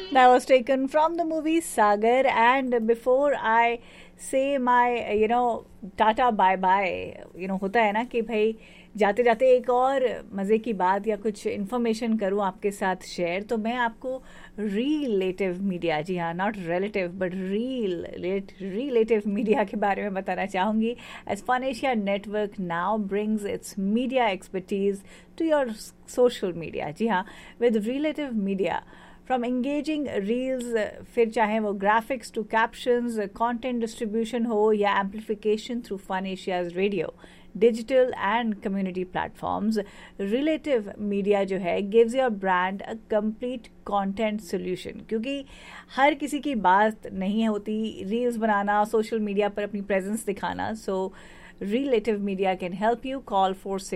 That was taken from the movie Sagar. And before I say my, tata bye bye, होता है ना कि भाई जाते जाते एक और मज़े की बात या कुछ इन्फॉर्मेशन करूं आपके साथ शेयर, तो मैं आपको रिलेटिव मीडिया, जी हाँ, not relative but relative media के बारे में बताना चाहूँगी. As fun Asia network now brings it's media expertise to your social media. जी हाँ, with relative media, from engaging reels, फिर चाहे वो graphics to captions, content distribution हो या amplification through fun Asia's radio, digital and community platforms, relative media जो है gives your brand a complete content solution. क्योंकि हर किसी की बात नहीं होती रील्स बनाना, सोशल मीडिया पर अपनी प्रेजेंस दिखाना. सो Relative Media can help you. Call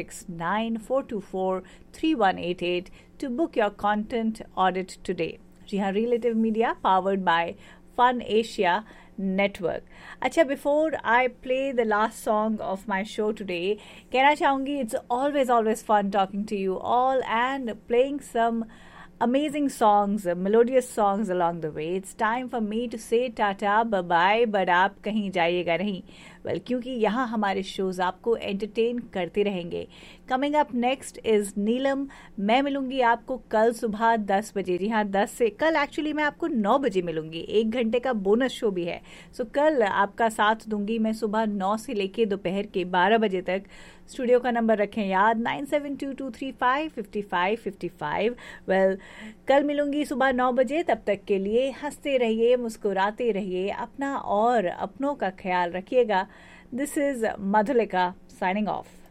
469-424-3188 to book your content audit today. जी हाँ, Relative Media powered by Fun Asia Network. अच्छा, before I play the last song of my show today, कहना चाहूँगी it's always fun talking to you all and playing some amazing songs, melodious songs along the way. It's time for me to say tata bye bye, but आप कहीं जाइएगा नहीं. Well, क्योंकि यहाँ हमारे shows आपको एंटरटेन करते रहेंगे. कमिंग अप नेक्स्ट इज नीलम. मैं मिलूंगी आपको कल सुबह 10 बजे. जी हाँ, 10 से कल एक्चुअली मैं आपको 9 बजे मिलूंगी. 1 घंटे का बोनस शो भी है. सो कल आपका साथ दूंगी मैं सुबह 9 से लेके दोपहर के 12 बजे तक. स्टूडियो का नंबर रखें याद 9722355555. वेल, कल मिलूंगी सुबह 9 बजे. तब तक के लिए हंसते रहिए, मुस्कुराते रहिए, अपना और अपनों का ख्याल रखिएगा. This is Madhulika signing off.